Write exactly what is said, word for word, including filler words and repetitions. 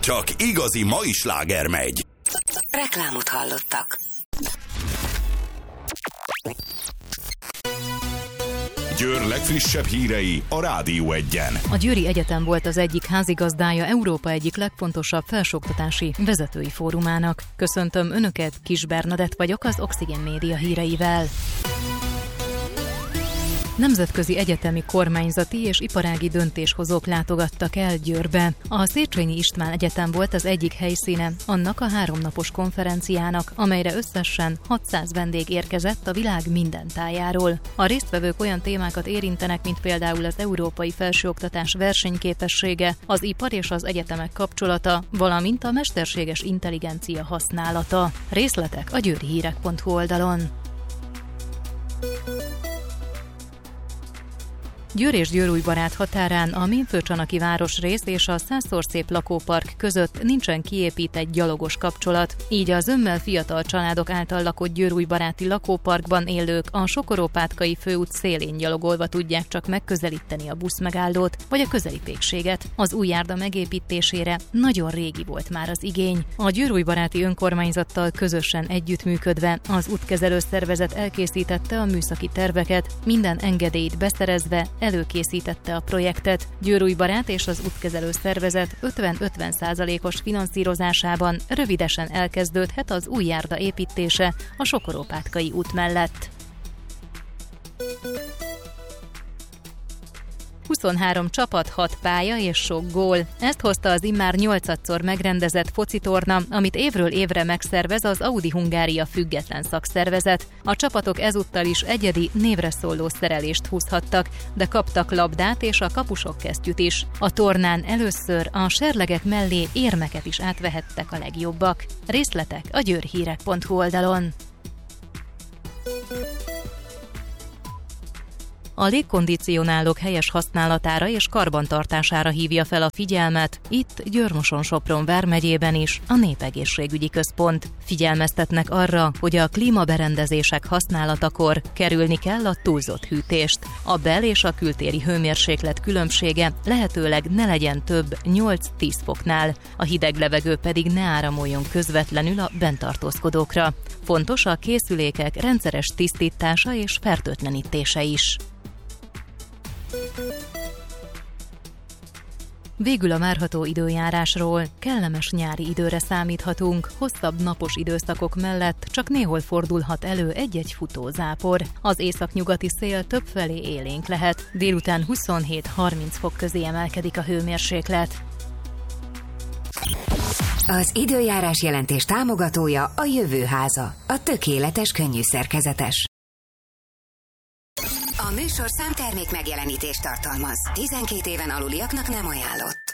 csak igazi mai sláger megy. Reklámot hallottak. Győr legfrissebb hírei a Rádió Egyen. A Győri Egyetem volt az egyik házigazdája Európa egyik legfontosabb felsőoktatási vezetői fórumának. Köszöntöm Önöket, Kis Bernadett vagyok az Oxygen Média híreivel. Nemzetközi egyetemi, kormányzati és iparági döntéshozók látogattak el Győrbe. A Széchenyi István Egyetem volt az egyik helyszíne annak a háromnapos konferenciának, amelyre összesen hatszáz vendég érkezett a világ minden tájáról. A résztvevők olyan témákat érintenek, mint például az európai felsőoktatás versenyképessége, az ipar és az egyetemek kapcsolata, valamint a mesterséges intelligencia használata. Részletek a győrihírek pont hu oldalon. Győr és Győrújbarát határán a Ménföldcsanaki városrész és a Százszorszép lakópark között nincsen kiépített gyalogos kapcsolat, így a zömmel fiatal családok által lakott győrújbaráti lakóparkban élők a Sokorópátkai főút szélén gyalogolva tudják csak megközelíteni a buszmegállót vagy a közeli pékséget. Az új járda megépítésére nagyon régi volt már az igény. A győrújbaráti önkormányzattal közösen együttműködve az útkezelő szervezet elkészítette a műszaki terveket, minden engedélyt beszerezve előkészítette a projektet. Győrújbarát és az útkezelő szervezet ötven-ötven százalékos finanszírozásában rövidesen elkezdődhet az új járda építése a Sokorópátkai út mellett. huszonhárom csapat, hat pálya és sok gól. Ezt hozta az immár nyolcadszor megrendezett focitorna, amit évről évre megszervez az Audi Hungária független szakszervezet. A csapatok ezúttal is egyedi, névre szóló szerelést húzhattak, de kaptak labdát és a kapusok kesztyűt is. A tornán először a serlegek mellé érmeket is átvehettek a legjobbak. Részletek a győrhírek pont hu oldalon. A légkondicionálók helyes használatára és karbantartására hívja fel a figyelmet, itt Győr-Moson-Sopron vármegyében is a Népegészségügyi Központ. Figyelmeztetnek arra, hogy a klímaberendezések használatakor kerülni kell a túlzott hűtést. A bel- és a kültéri hőmérséklet különbsége lehetőleg ne legyen több nyolc-tíz foknál, a hideg levegő pedig ne áramoljon közvetlenül a benntartózkodókra. Fontos a készülékek rendszeres tisztítása és fertőtlenítése is. Végül a várható időjárásról. Kellemes nyári időre számíthatunk, hosszabb napos időszakok mellett csak néhol fordulhat elő egy-egy futózápor. Az északnyugati szél többfelé élénk lehet, délután huszonhét-harminc fok közé emelkedik a hőmérséklet. Az időjárás jelentés támogatója a Jövőháza, a tökéletes könnyű szerkezetes. A műsor számtermék megjelenítést tartalmaz. tizenkét éven aluliaknak nem ajánlott.